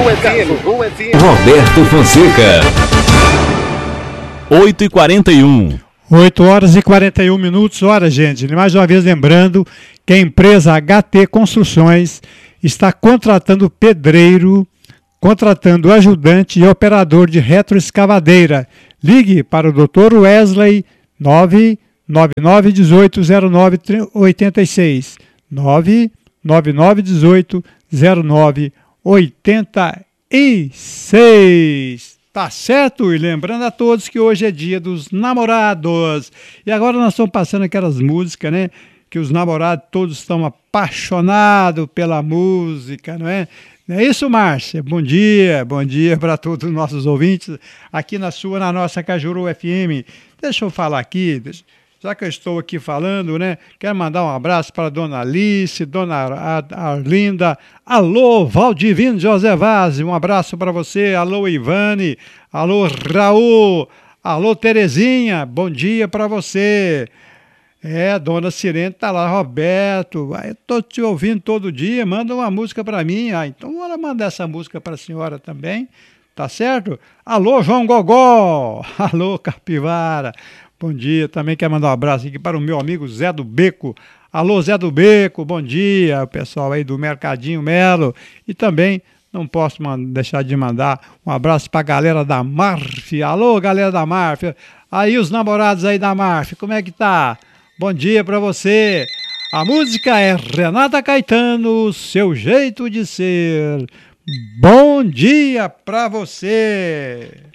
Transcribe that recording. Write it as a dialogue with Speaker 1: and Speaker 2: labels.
Speaker 1: FM. Roberto Fonseca. 8h41.
Speaker 2: 8h41. Ora, gente, mais uma vez lembrando que a empresa HT Construções está contratando pedreiro, contratando ajudante e operador de retroescavadeira. Ligue para o Dr. Wesley 999180986. 999180986. Tá certo? E lembrando a todos que hoje é dia dos namorados. E agora nós estamos passando aquelas músicas, né? Que os namorados todos estão apaixonados pela música, não é? Não é isso, Márcia? Bom dia para todos os nossos ouvintes aqui na nossa Cajuru FM. Deixa eu falar aqui, já que eu estou aqui falando, né? Quero mandar um abraço para a dona Alice, dona Arlinda, alô, Valdivino José Vaz, um abraço para você, alô, Ivane, alô, Raul, alô, Terezinha, bom dia para você. Dona Sirene tá lá, Roberto, eu tô te ouvindo todo dia, manda uma música para mim. Então bora mandar essa música para a senhora também, tá certo? Alô, João Gogó, alô, Capivara. Bom dia, também quero mandar um abraço aqui para o meu amigo Zé do Beco. Alô, Zé do Beco, bom dia, o pessoal aí do Mercadinho Melo. E também não posso deixar de mandar um abraço para a galera da Marf. Alô, galera da Marf. Aí os namorados aí da Marf, como é que tá? Bom dia para você. A música é Renata Caetano, Seu Jeito de Ser. Bom dia para você.